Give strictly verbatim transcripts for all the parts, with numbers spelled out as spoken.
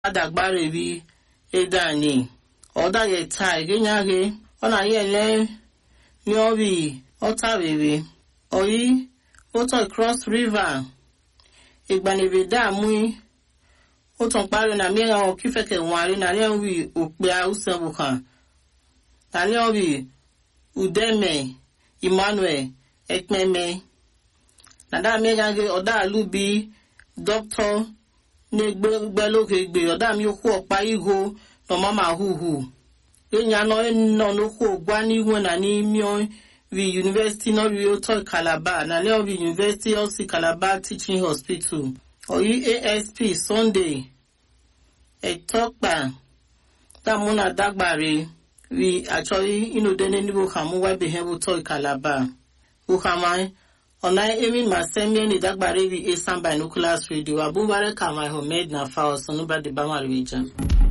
adagbare bi edani oda ye tai genyage ona yele ni obi otarebe oyi oto cross river igbanebe da mu oton pare na mi o kifeke wanre na le wi ope ausen bukan na le obi udeme Emmanuel ekmeme na da mi gange oda alubi doctor ne gbe loke gbe oda mi oku opa iho no mama huhu enya no no no ku gwa ni wo na ni mi we university no we to Calabar na le we University of Calabar Teaching Hospital oyi A S P Sunday e tokpa ta muna dagbare we actually inu dene ni bo kamu wa be hebu to Calabar u kamai ona emi masemi ni dagbare we Esan Binoculars Radio abubare kamai homed na fa osonu ba de ba ma region.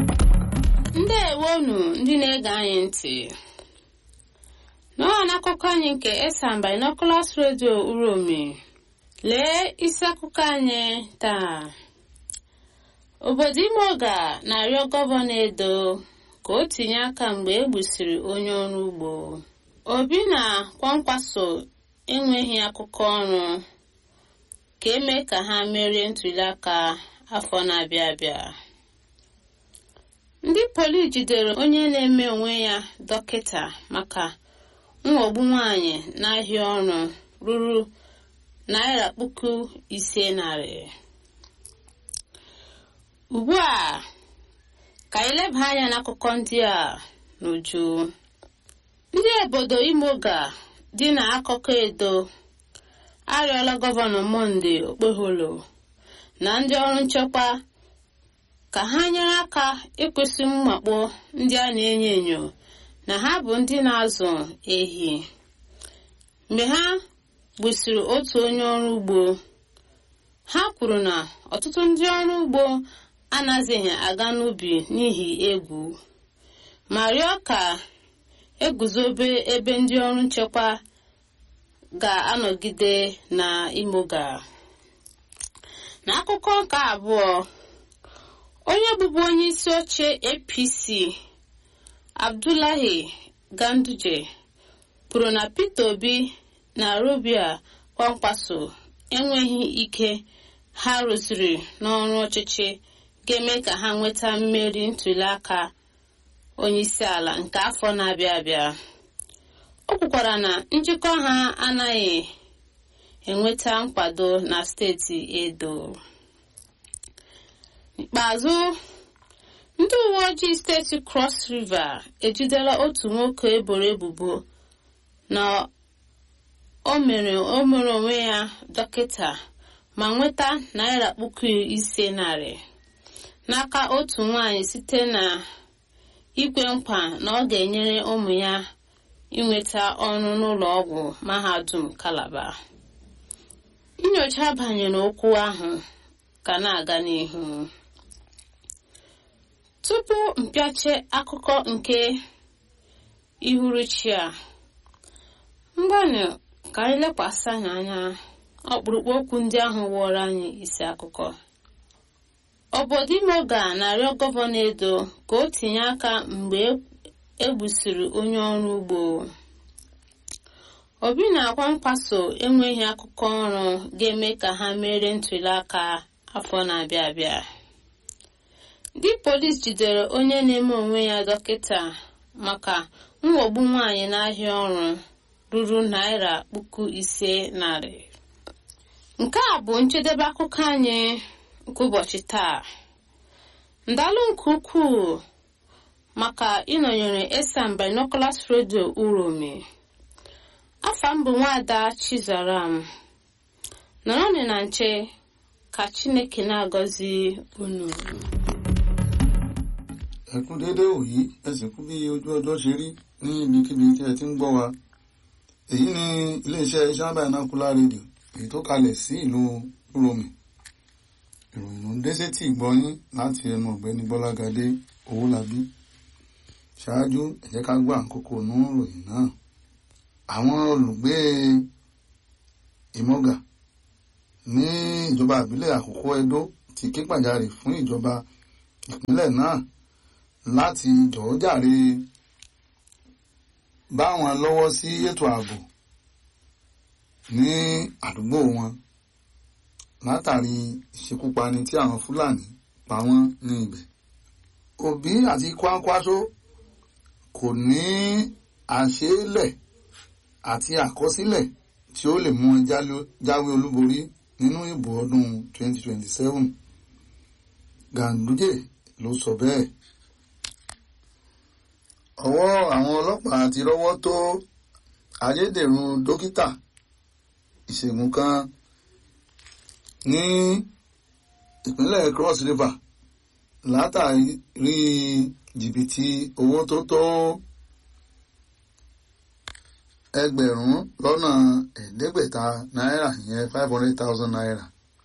Ndewonu ndị na-ege anyị ntị n'ọha n'akụkọ anyị nke Esan Binoculars Radio Uromi. Lee isi akụkọ anyị taa. Obodo Imoga na-arịọ gọvanọ Edo ka o tinye aka mgbe e gbusiri onye ọrụ ugbo. Obi na Kwankwaso enweghị akụkọ ọrụ ka eme ka ha merie ntụliaka afọ na-abịa abịa. Ndị poli jidere onye na-eme onwe ya dọkịta maka mwogbu nwanyị n'ahịa ọrụ ruru naira puku ise narị. Ugbu a ka anyị leba anya n'akụkọ ndị a n'uju. Ndị obodo Imoga dị n'akụkụ Edo arịọla gọvanọ Monday Okpeholo na ndị ọrụ nchekwa ka ha nyere aka ịkwụsị mmakpọ ndị a na-enyo enyo na ha bụ ndị na-azụ ehi. Mgbe ha gbusiri otu onye ọrụ ugbo, ha kwuru na ọtụtụ ndị ọrụ ugbo anaghịzi aga n'ubi n'ihi egwu, ma rịọ ka eguzobe ebe ndị ọrụ nchekwa ga-anọgide na Imoga. N'akụkọ nke abụọ, onye bụbu onye isi oche A P C Abdullahi Ganduje kwuru na Peter Obi na Robia Kwankwaso enweghị ike ha rụziri n'ọrụ ọchịchị ga-eme ka ha nweta mmeri ntụliaka onye isi ala nke afọ na-abịa abịa. O kwukwara na njikọ ha anaghị enweta nkwado na steeti Edo. N'ikpeazụ, ndị uwe ojii steeti Cross River ejidela otu nwoke eboro ebubo na o mere o mere onwe ya dọkịta ma nweta naira puku ise narị n'aka otu nwanyị site na ikwe nkwa na ọ ga-enyere ụmụ ya inweta ọrụ n'ụlọ ọgwụ mahadum Calabar. Nnyocha banyere okwu ahụ ka na-aga n'ihu. Tupu mpịache akụkọ nke ihuruchi a, mgbanụ ka anyị lekwasị anya ọkpụrụkpụ okwu ndị ahụ wụrụ anyị isi akụkọ. Obodo Imoga na-arịọ gọvanọ Edo ka o tinye aka mgbe e gbusiri onye ọrụ ugbo. Obi na Kwankwaso enweghị akụkọ ọrụ ga-eme ka ha merie ntụliaka afọ na-abịa abịa. Ndị polisi jidere onye na-eme onwe ya dọkịta maka mwogbu nwanyị n'ahịa ọrụ ruru naira puku ise narị. Nke a bụ njedebe akụkọ anyị nke ụbọchị taa. Ndalụ nke ukwuu maka ịnọnyere Esan Binoculars Radio Uromi. Afa m bụ Nwaada Chizaram. Nọrọnụ na nche ka Chineke na-agọzi unu. Ẹ kú dédé òyí, ẹ sì kú bí ojú ọjọ́ ṣe rí ní ibikíbi tí ẹ ti ń gbọ́ wa. Èyí ni iléeṣẹ́ Esan Binoculars Radio èyí tó kalẹ̀ sí ìlú Uromi. Ìròyìn ló ń dé sétí ìgbọ́yín láti ẹnu ọ̀gbẹ́ni Bọ́lágadé Owólabí. Ṣáájú ẹ jẹ́ ká gbọ́ àkókò nú ìròyìn náà. Àwọn olùgbé Imoga ní ìjọba ìbílẹ̀ Àkókò Ẹdó ti ké pàjáre fún ìjọba ìpínlẹ̀ náà láti jọ̀ọ́ jàre bá wọn lọ́wọ́ sí ètò ààbò ní àdúgbò wọn látàrí ìṣekúpani tí àwọn Fúlàní pa wọ́n ní ibẹ̀. Òbí àti Kwankwaso kò ní àṣélẹ̀ àti àkọsílẹ̀ tí ó lè mú wọn jáwé olúborí nínú ìbò ọdún twenty twenty-seven. Ganduje ló sọ bẹ́ẹ̀. Ọwọ́ àwọn ọlọ́pàá ti rọ́wọ́ tó ayédèrú dókítà ìṣègùn kan ní ìpínlẹ̀ Cross River látàrí jìbìtì owó tó tó ẹgbẹ̀rún lọ́nà ẹ̀ẹ́dẹ́gbẹ̀ta náírà ìyẹn five hundred thousand naira.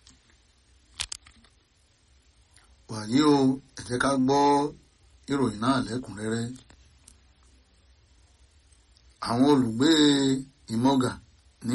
Wàyí o, ẹ jẹ́ ká gbọ́ ìròyìn náà lẹ́kùnrẹ́rẹ́. Àwọn olùgbé Ìmọ̀gà ní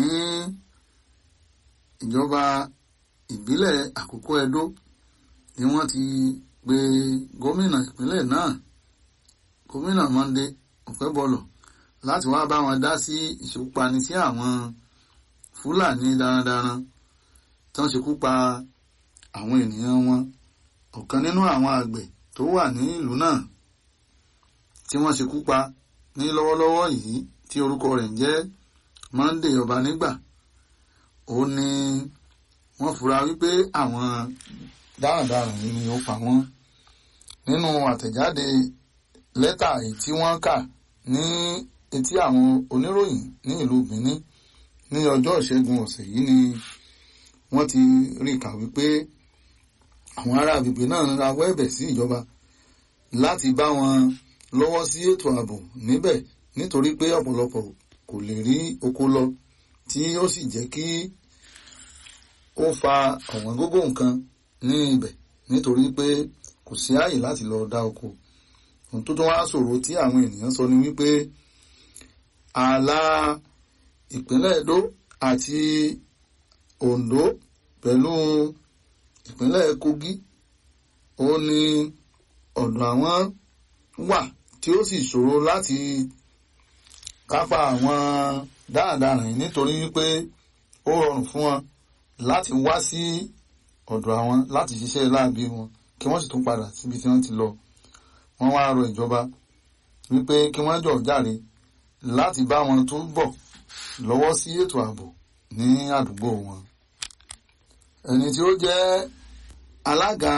ìjọba ìbílẹ̀ Àkókò Ẹdó ni wọ́n ti pe gómìnà ìpínlẹ̀ náà, gómìnà Monday Okebolo, láti wá bá wọn dá sí ìṣekúpani sí àwọn Fúlàní darandaran tí wọ́n ṣekú pa àwọn ènìyàn wọn. Ọ̀kan nínú àwọn àgbẹ̀ tó wà ní ìlú náà tí wọ́n ṣekú pa ní lọ́wọ́lọ́wọ́ yìí tí orúkọ rẹ̀ ń jẹ́ Monday Ọbanígbà, ó ní wọ́n fura wípé àwọn darandaran yìí ni ó pa wọ́n. Nínú àtẹ̀jáde lẹ́tà èyí tí wọ́n kà ní etí àwọn oníròyìn ní ìlú Benin ní ọjọ́ ìṣẹ́gun ọ̀sẹ̀ yìí ni wọ́n ti rí kà wípé àwọn ará agbègbè náà ń rawọ́ ẹ̀bẹ̀ sí ìjọba láti bá wọn lọ́wọ́ sí ètò ààbò níbẹ̀ nítorí pé ọ̀pọ̀lọpọ̀ kò lè rí oko lọ, tí ó sì jẹ́ kí ó fa ọ̀wọ́n gógó nǹkan ní ibẹ̀ nítorí pé kò sí ààyè láti lọ dá oko. Ohun tó tún wá ṣòro tí àwọn ènìyàn sọ ni wípé ààlà ìpínlẹ̀ Ẹdó àti Oǹdó pẹ̀lú ìpínlẹ̀ Kogi ó ní ọ̀dọ̀ àwọn wà tí ó sì ṣòro láti kápá àwọn darandaran nítorí wípé ó rọrùn fún wọn láti wá sí ọ̀dọ̀ àwọn láti ṣiṣẹ́ láabi wọn kí wọ́n sì tún padà síbi tí wọ́n ti lọ. Wọ́n wá rọ ìjọba wípé kí wọ́n jọ̀ọ́ jàre láti bá wọn tún bọ̀ lọ́wọ́ sí ètò ààbò ní àdúgbò wọn. Ẹni tí ó jẹ́ alága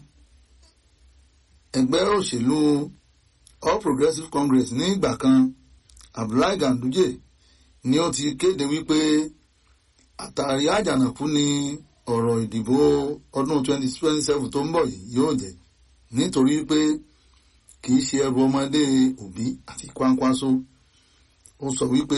ẹgbẹ́ òṣèlú All Progressives Congress ní ìgbà kan, Abdullahi Ganduje, ni ó ti kéde wípé àtàrí àjànàkú ni ọ̀rọ̀ ìdìbò ọdún twenty twenty-seven tó ń bọ̀ yìí yóò jẹ́, nítorí pé kì í ṣe ẹrù ọmọdé Òbí àti Kwankwaso. Ó sọ wípé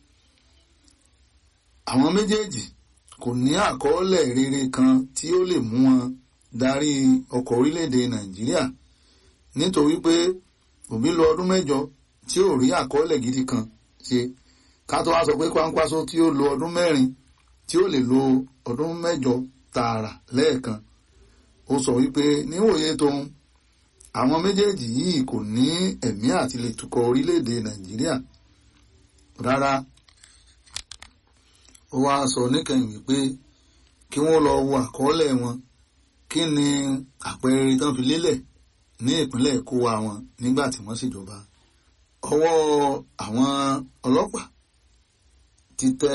àwọn méjèèjì kò ní àkọọ́lẹ̀ rere kan tí ó lè mú wọn darí ọkọ̀ orílẹ̀-èdè Nàìjíríà, nítorí pé Òbí lò ọdún mẹ́jọ tí ò rí àkọọ́lẹ̀ gidi kan ṣe, ká tó wá sọ pé Kwankwaso tí ó lo ọdún mẹ́rin tí ó lè lo ọdún mẹ́jọ tààrà lẹ́ẹ̀kan. Ó sọ wípé níwòye tóun, àwọn méjèèjì yìí kò ní ẹ̀mí àti lè tukọ̀ orílẹ̀-èdè Nàìjíríà rárá. Ó wá sọ níkẹyìn wípé kí wọ́n lọ wo àkọọ́lẹ̀ wọn, kí ni àpẹẹrẹ tán fi lélẹ̀ ní ìpínlẹ̀ Èkówá wọn nígbà tí wọ́n ṣèjọba. Ọwọ́ àwọn ọlọ́pàá ti tẹ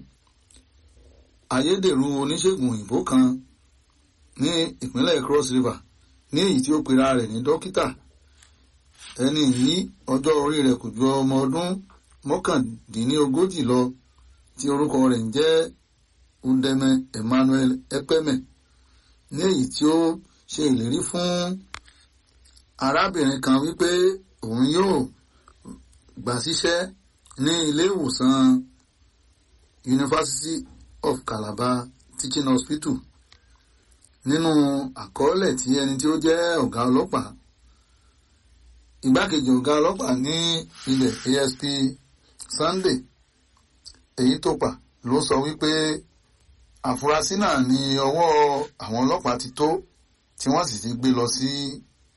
ayédèrú oníṣègùn òyìnbó kan ní ìpínlẹ̀ Cross River ní èyí tí ó pera rẹ̀ ní dókítà. Ẹni yìí ọjọ́ orí rẹ̀ kò ju ọmọ ọdún mọ́kàndínlógójì lọ, tí orúkọ rẹ̀ ń jẹ́ Udeme Emmanuel Ekpeme, ní èyí tí ó ṣe ìlérí fún arábìnrin kan wípé òun yóò gbà síṣẹ́ ní ilé ìwòsàn University of Calabar Teaching Hospital. Nínú àkọọ́lẹ̀ tí ẹni tí ó jẹ́ ọ̀gá ọlọ́pàá, igbákejì ọ̀gá ọlọ́pàá ní ilẹ̀ A S P Sunday Èyítòpà ló sọ wípé àfúrásì náà ní ọwọ́ àwọn ọlọ́pàá ti tó, tí wọ́n sì ti gbé lọ sí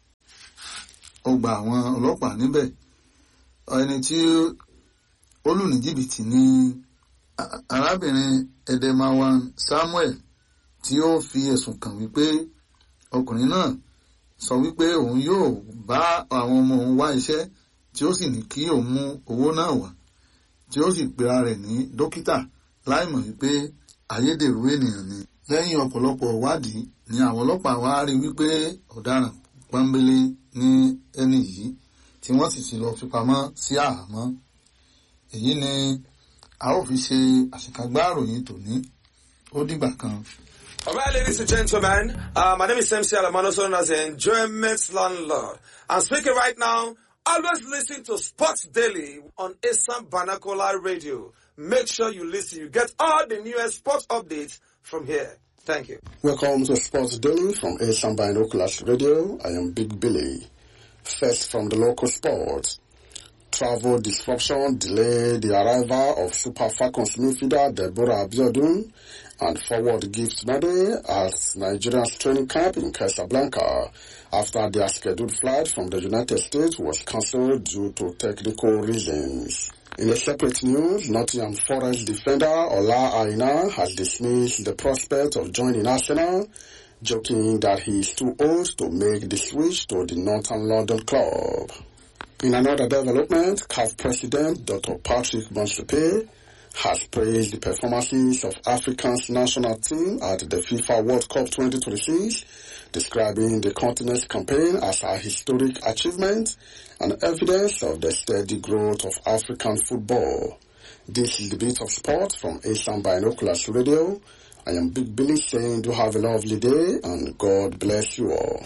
ọgbà àwọn ọlọ́pàá níbẹ̀. Ẹni tí ó lù ní jìbìtì ní arábìnrin Edemawan Samuel, tí ó fi ẹ̀sùn kàn wípé ọkùnrin náà sọ wípé òun yóò bá àwọn ọmọ òun wá iṣẹ́, tí ó sì ní kí òun mú owó náà wá, tí ó sì pera rẹ̀ ní dókítà láìmọ̀ wípé ayédèrú ènìyàn ni. Lẹ́yìn ọ̀pọ̀lọpọ̀ ìwádìí ni àwọn ọlọ́pàá wá rí wípé ọ̀daràn pọ́nbélé ní ẹni yìí, tí wọ́n sì ti lọ fi pamọ́ sí àhámọ́. Èyí ni a ó fi ṣe àṣekágbá ìròyìn tòní. Ó dìgbà kan. All right, ladies and gentlemen, uh, my name is M C Alamano, known as the Enjoyment Landlord. I'm speaking right now. Always listen to Sports Daily on Asam Banakola Radio. Make sure you listen. You get all the newest sports updates from here. Thank you. Welcome to Sports Daily from Asam Binoculars Radio. I am Big Billy. First from the local sports. Travel disruption delayed the arrival of Super Falcons midfielder Deborah Abiodun and forward Gift Made at Nigeria's training camp in Casablanca after their scheduled flight from the United States was cancelled due to technical reasons. In a separate news, Nottingham Forest defender Ola Aina has dismissed the prospect of joining Arsenal, joking that he is too old to make the switch to the Northern London club. In another development, C A F President Doctor Patrick Motsepe has praised the performances of Africa's national team at the FIFA World Cup twenty twenty-six, describing the continent's campaign as a historic achievement and evidence of the steady growth of African football. This is the Bit of Sport from Asam Binoculars Radio. I am Big Billy saying do have a lovely day and God bless you all.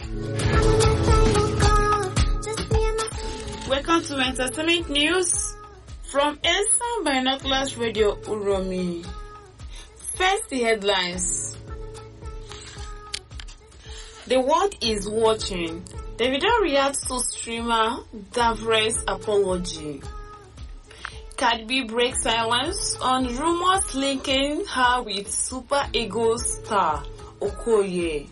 Welcome to Entertainment News from Asam Binoculars Radio Uromi. First, the headlines. The world is watching. Davido reacts to streamer Davre's apology. Cardi B breaks silence on rumors linking her with Super Eagles star Okoye.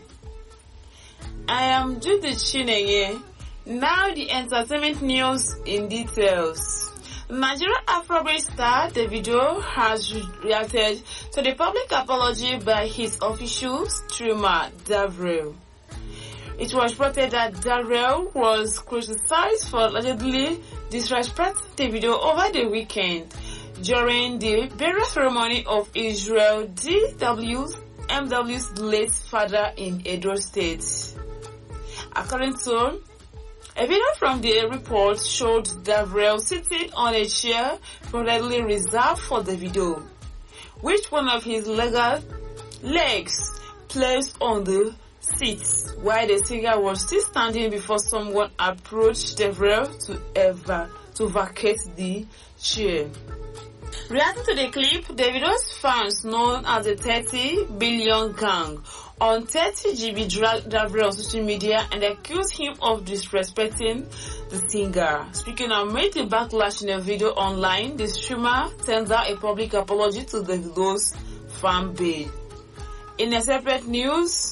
I am Judith Chinenye. Now the entertainment news in details. Nigerian Afrobeat star Davido has reacted to the public apology by his official streamer Davre. It was reported that Davre was criticized for allegedly disrespecting Davido over the weekend during the burial ceremony of Israel D W's M W's late father in Edo State. According to a video from the report showed Davre sitting on a chair reportedly reserved for Davido, which one of his leg- legs placed on the seat, while the singer was still standing before someone approached Davre to ever to vacate the chair. Reacting to the clip, Davido's fans, known as the thirty billion Gang, on thirty gigabyte Davre on social media and accused him of disrespecting the singer. Speaking of made the backlash in a video online, the streamer sends out a public apology to Davido's fan base. In a separate news,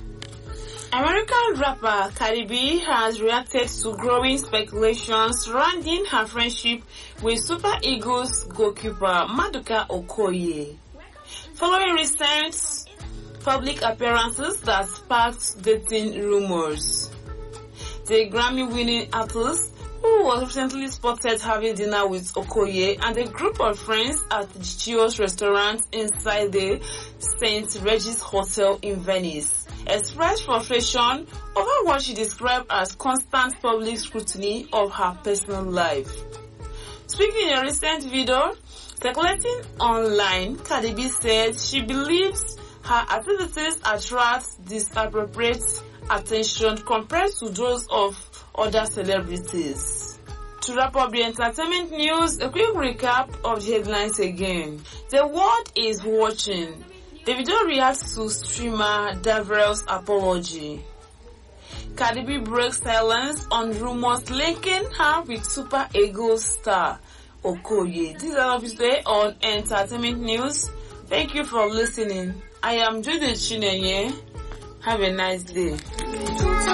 American rapper Cardi B has reacted to growing speculation surrounding her friendship with Super Eagles goalkeeper Maduka Okoye, following recent public appearances that sparked dating rumors. The Grammy-winning artist, who was recently spotted having dinner with Okoye and a group of friends at the Chios restaurant inside the Saint Regis Hotel in Venice, expressed frustration over what she described as constant public scrutiny of her personal life. Speaking in a recent video circulating online, Cardi B said she believes her activities attract disappropriate attention compared to those of other celebrities. To wrap up the entertainment news, a quick recap of the headlines again. The world is watching. Davido reacts to streamer Davre's apology. Cardi B breaks silence on rumors linking her with Super Eagles star Okoye. This is all of today on Entertainment News. Thank you for listening. I am Judith Chinenye. Have a nice day.